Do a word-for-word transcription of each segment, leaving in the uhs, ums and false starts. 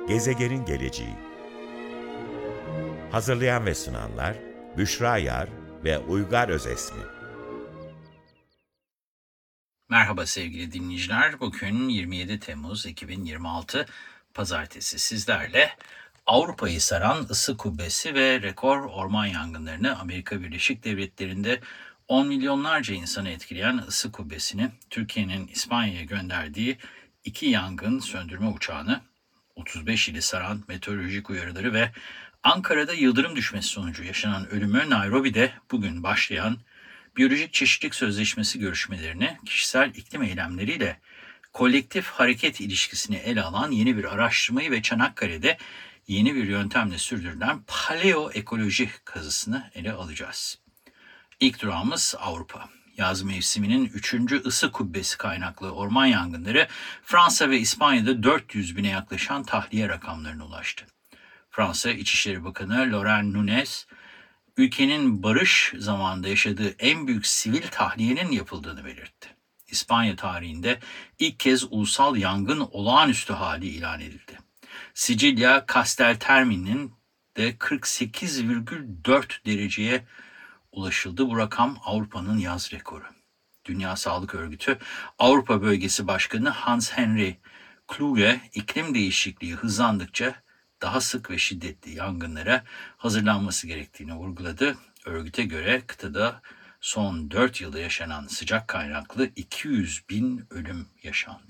Gezegenin geleceği. Hazırlayan ve sunanlar Büşra Yar ve Uygar Özesmi. Merhaba sevgili dinleyiciler. Bugün yirmi yedi Temmuz iki bin yirmi altı Pazartesi sizlerle Avrupa'yı saran ısı kubbesi ve rekor orman yangınlarını, Amerika Birleşik Devletleri'nde on milyonlarca insanı etkileyen ısı kubbesini, Türkiye'nin İspanya'ya gönderdiği iki yangın söndürme uçağını, otuz beş ili saran meteorolojik uyarıları ve Ankara'da yıldırım düşmesi sonucu yaşanan ölümü, Nairobi'de bugün başlayan Biyolojik Çeşitlilik Sözleşmesi görüşmelerini, kişisel iklim eylemleriyle kolektif hareket ilişkisini ele alan yeni bir araştırmayı ve Çanakkale'de yeni bir yöntemle sürdürülen paleoekoloji kazısını ele alacağız. İlk durağımız Avrupa. Yaz mevsiminin üçüncü ısı kubbesi kaynaklı orman yangınları Fransa ve İspanya'da dört yüz bine yaklaşan tahliye rakamlarına ulaştı. Fransa İçişleri Bakanı Laurent Nunez, ülkenin barış zamanında yaşadığı en büyük sivil tahliyenin yapıldığını belirtti. İspanya tarihinde ilk kez ulusal yangın olağanüstü hali ilan edildi. Sicilya, Casteltermine'nin de kırk sekiz virgül dört dereceye ulaşıldı. Bu rakam Avrupa'nın yaz rekoru. Dünya Sağlık Örgütü Avrupa Bölgesi Başkanı Hans-Henri Kluge, iklim değişikliği hızlandıkça daha sık ve şiddetli yangınlara hazırlanması gerektiğini vurguladı. Örgüte göre kıtada son dört yılda yaşanan sıcak kaynaklı iki yüz bin ölüm yaşandı.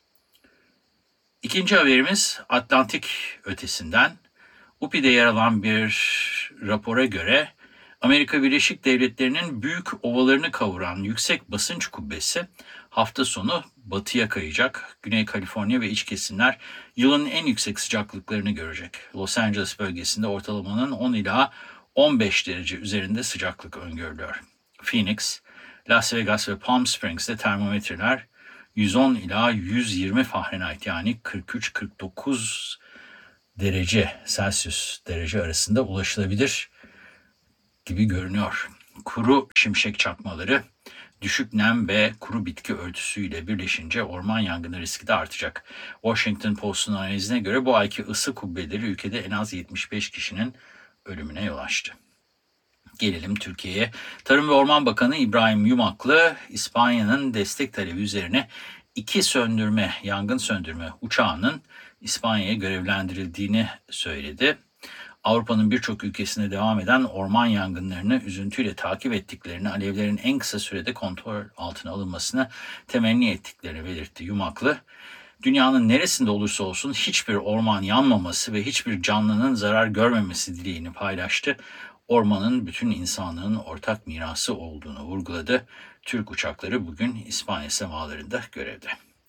İkinci haberimiz Atlantik ötesinden. U P İ'de yer alan bir rapora göre Amerika Birleşik Devletleri'nin büyük ovalarını kavuran yüksek basınç kubbesi hafta sonu batıya kayacak. Güney Kaliforniya ve iç kesimler yılın en yüksek sıcaklıklarını görecek. Los Angeles bölgesinde ortalamanın on ila on beş derece üzerinde sıcaklık öngörülüyor. Phoenix, Las Vegas ve Palm Springs'te termometreler yüz on ila yüz yirmi Fahrenheit yani kırk üç kırk dokuz derece Celsius derece arasında ulaşılabilir gibi görünüyor. Kuru şimşek çakmaları, düşük nem ve kuru bitki örtüsüyle birleşince orman yangını riski de artacak. Washington Post'un analizine göre bu ayki ısı kubbeleri ülkede en az yetmiş beş kişinin ölümüne yol açtı. Gelelim Türkiye'ye. Tarım ve Orman Bakanı İbrahim Yumaklı, İspanya'nın destek talebi üzerine iki söndürme, yangın söndürme uçağının İspanya'ya görevlendirildiğini söyledi. Avrupa'nın birçok ülkesinde devam eden orman yangınlarını üzüntüyle takip ettiklerini, alevlerin en kısa sürede kontrol altına alınmasını temenni ettiklerini belirtti Yumaklı. Dünyanın neresinde olursa olsun hiçbir orman yanmaması ve hiçbir canlının zarar görmemesi dileğini paylaştı. Ormanın bütün insanlığın ortak mirası olduğunu vurguladı. Türk uçakları bugün İspanya semalarında görevde.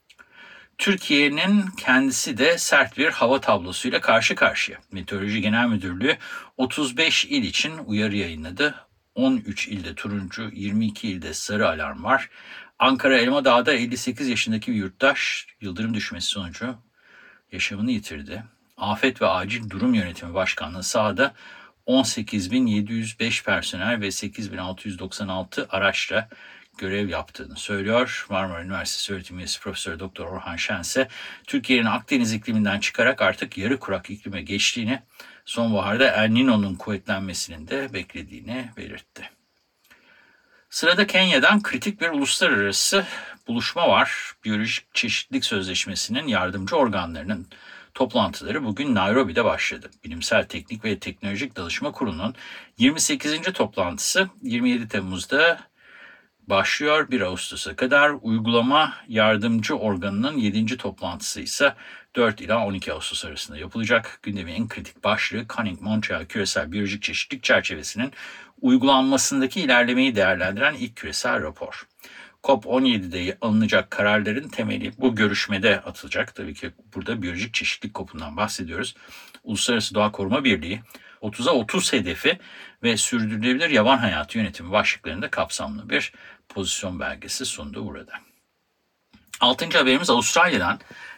Türkiye'nin kendisi de sert bir hava tablosuyla karşı karşıya. Meteoroloji Genel Müdürlüğü otuz beş il için uyarı yayınladı. on üç ilde turuncu, yirmi iki ilde sarı alarm var. Ankara Elmadağ'da elli sekiz yaşındaki bir yurttaş yıldırım düşmesi sonucu yaşamını yitirdi. Afet ve Acil Durum Yönetimi Başkanlığı sahada on sekiz bin yedi yüz beş personel ve sekiz bin altı yüz doksan altı araçla görev yaptığını söylüyor. Marmara Üniversitesi öğretim üyesi Profesör Doktor Orhan Şense, Türkiye'nin Akdeniz ikliminden çıkarak artık yarı kurak iklime geçtiğini, sonbaharda El Niño'nun kuvvetlenmesinin de beklediğini belirtti. Sırada Kenya'dan kritik bir uluslararası buluşma var. Biyolojik Çeşitlilik Sözleşmesi'nin yardımcı organlarının toplantıları bugün Nairobi'de başladı. Bilimsel Teknik ve Teknolojik Danışma Kurulu'nun yirmi sekizinci toplantısı yirmi yedi Temmuz'da başlıyor. bir Ağustos'a kadar uygulama yardımcı organının yedinci toplantısı ise dört ila on iki Ağustos arasında yapılacak. Gündemin en kritik başlığı Canning-Montreal Küresel Biyolojik Çeşitlilik Çerçevesi'nin uygulanmasındaki ilerlemeyi değerlendiren ilk küresel rapor. COP on yedi'de alınacak kararların temeli bu görüşmede atılacak. Tabii ki burada biyolojik çeşitlilik COP'undan bahsediyoruz. Uluslararası Doğa Koruma Birliği otuza otuz hedefi ve sürdürülebilir yaban hayatı yönetimi başlıklarında kapsamlı bir pozisyon belgesi sundu burada. Altıncı haberimiz Avustralya'dan.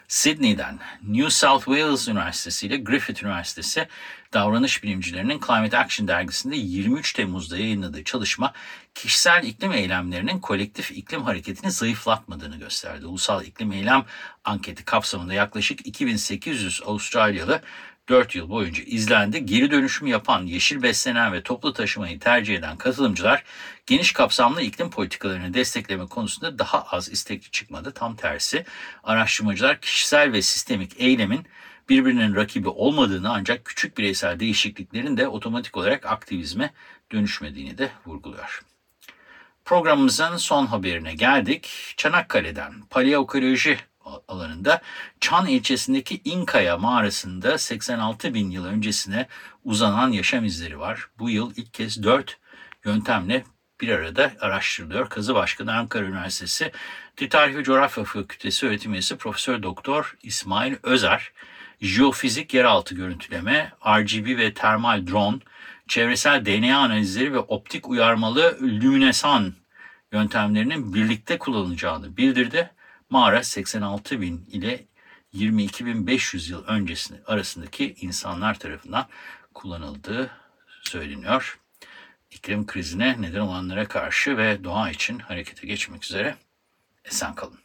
Sydney'den New South Wales Üniversitesi ile Griffith Üniversitesi davranış bilimcilerinin Climate Action dergisinde yirmi üç Temmuz'da yayınladığı çalışma, kişisel iklim eylemlerinin kolektif iklim hareketini zayıflatmadığını gösterdi. Ulusal İklim Eylem Anketi kapsamında yaklaşık iki bin sekiz yüz Avustralyalı dört yıl boyunca izlendi. Geri dönüşüm yapan, yeşil beslenen ve toplu taşımayı tercih eden katılımcılar geniş kapsamlı iklim politikalarını destekleme konusunda daha az istekli çıkmadı. Tam tersi, araştırmacılar kişisel ve sistemik eylemin birbirinin rakibi olmadığını, ancak küçük bireysel değişikliklerin de otomatik olarak aktivizme dönüşmediğini de vurguluyor. Programımızın son haberine geldik. Çanakkale'den paleoekoloji alanında Çan ilçesindeki İnkaya mağarasında seksen altı bin yıl öncesine uzanan yaşam izleri var. Bu yıl ilk kez dört yöntemle bir arada araştırılıyor. Kazı Başkanı Ankara Üniversitesi Dil Tarih ve Coğrafya Fakültesi öğretim üyesi Profesör Doktor İsmail Özer, jeofizik yeraltı görüntüleme, R G B ve termal drone, çevresel D N A analizleri ve optik uyarmalı lüminesan yöntemlerinin birlikte kullanılacağını bildirdi. Mağara seksen altı bin ile yirmi iki bin beş yüz yıl öncesi arasındaki insanlar tarafından kullanıldığı söyleniyor. İklim krizine neden olanlara karşı ve doğa için harekete geçmek üzere esen kalın.